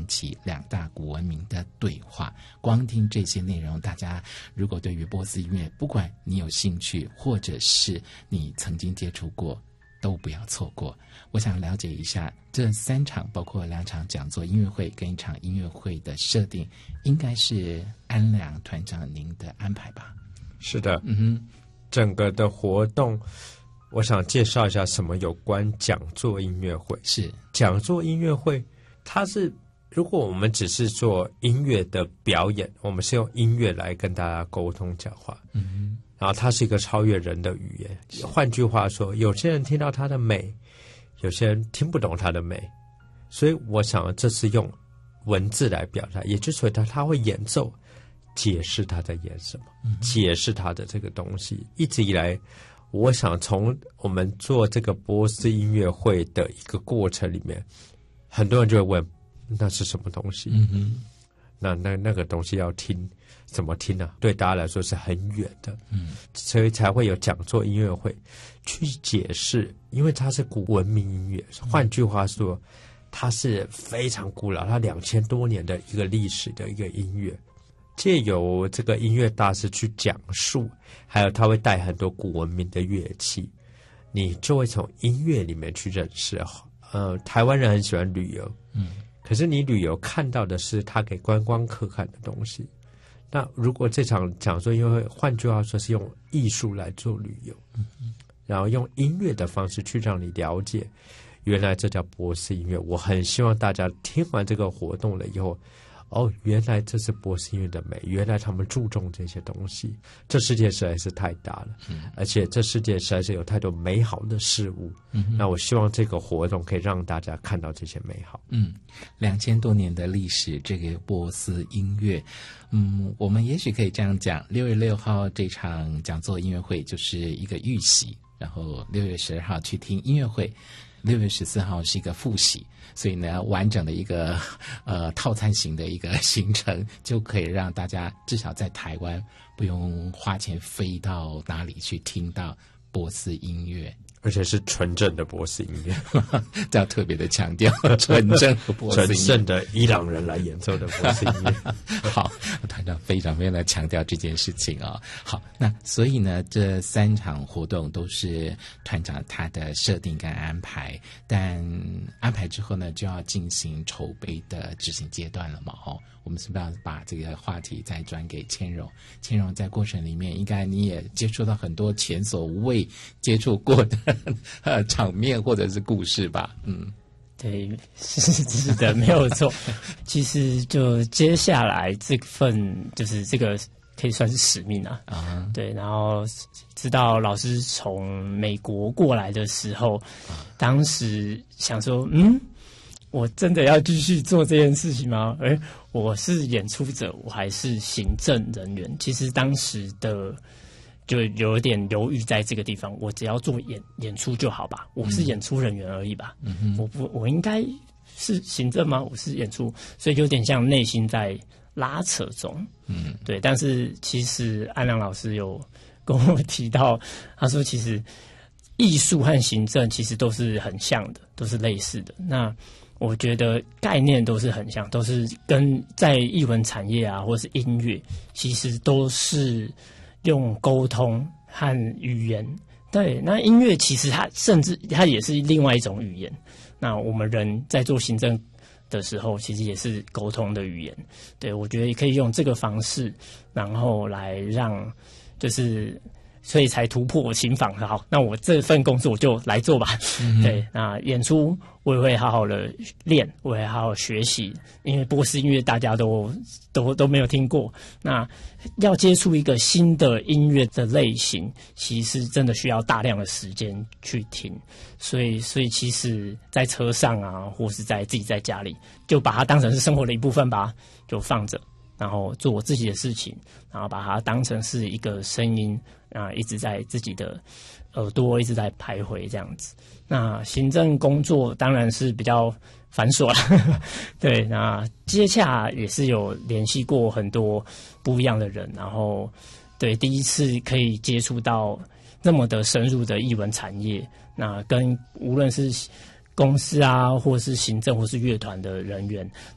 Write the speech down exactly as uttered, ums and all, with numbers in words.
起两大古文明的对话。光听这些内容，大家如果对于波斯音乐，不管你有兴趣或者是你曾经接触过，都不要错过。我想了解一下这三场，包括两场讲座音乐会跟一场音乐会的设定，应该是安良团长您的安排吧？ 是的， 嗯哼， 整个的活动，我想介绍一下什么有关讲座音乐会。 是讲座音乐会，它是如果我们只是做音乐的表演，我们是用音乐来跟大家沟通讲话， 嗯哼， 然后它是一个超越人的语言。换句话说，有些人听到它的美，有些人听不懂它的美，所以我想这是用文字来表达，也就是说他他会演奏，解释他在演什么，嗯、解释他的这个东西。一直以来，我想从我们做这个波斯音乐会的一个过程里面，很多人就会问那是什么东西？ 嗯哼， 那那那个东西要听怎么听呢、啊？对大家来说是很远的， 嗯， 所以才会有讲座音乐会去解释，因为它是古文明音乐，换句话说，它是非常古老，它两千多年的一个历史的一个音乐。借由这个音乐大师去讲述，还有他会带很多古文明的乐器，你就会从音乐里面去认识。呃，台湾人很喜欢旅游，嗯，可是你旅游看到的是他给观光客看的东西。那如果这场讲座因为换句话说是用艺术来做旅游，嗯，然后用音乐的方式去让你了解，原来这叫波斯音乐。我很希望大家听完这个活动了以后，哦，原来这是波斯音乐的美，原来他们注重这些东西。这世界实在是太大了，嗯，而且这世界实在是有太多美好的事物。嗯，那我希望这个活动可以让大家看到这些美好。 嗯，两千多年的历史，这个波斯音乐，嗯，我们也许可以这样讲：六月六号这场讲座音乐会就是一个预习，然后六月十二号去听音乐会。六月十四号是一个复习，所以呢，完整的一个呃套餐型的一个行程，就可以让大家至少在台湾不用花钱飞到哪里去听到波斯音乐， 而且是纯正的波斯音乐， 这要特别的强调，纯正的波斯音乐， 纯正的伊朗人来演奏的波斯音乐。 好，团长非常非常的强调这件事情啊、哦。好，那所以呢，这三场活动都是团长他的设定跟安排，但安排之后呢，就要进行筹备的执行阶段了嘛。哦，我们是不是要把这个话题再转给千荣？千荣在过程里面，应该你也接触到很多前所未接触过的呃场面或者是故事吧？嗯。 对，是是的，没有错。其实就接下来这份就是这个可以算是使命啊。啊、uh-huh. 对，然后知道老师从美国过来的时候， uh-huh. 当时想说，嗯，我真的要继续做这件事情吗？诶，我是演出者，我还是行政人员？其实当时的。就有点犹豫在这个地方，我只要做演演出就好吧，我是演出人员而已吧，嗯、我不我应该是行政吗？我是演出，所以有点像内心在拉扯中，嗯，对。但是其实安良老师有跟我提到，他说其实艺术和行政其实都是很像的，都是类似的。那我觉得概念都是很像，都是跟在艺文产业啊，或是音乐，其实都是。用沟通和语言，对，那音乐其实它甚至它也是另外一种语言。那我们人在做行政的时候，其实也是沟通的语言。对，我觉得也可以用这个方式，然后来让，就是所以才突破心防。好，那我这份工作我就来做吧。嗯、对，那演出我也会好好的练，我也会好好学习，因为波斯音乐大家都都都没有听过。那要接触一个新的音乐的类型，其实真的需要大量的时间去听。所以，所以其实在车上啊，或是在自己在家里，就把它当成是生活的一部分吧，就放着，然后做我自己的事情，然后把它当成是一个声音啊，一直在自己的耳朵一直在徘徊这样子。那行政工作当然是比较繁琐了，对。那接洽也是有联系过很多不一样的人，然后对第一次可以接触到那么的深入的艺文产业，那跟无论是公司啊，或是行政或是乐团的人员，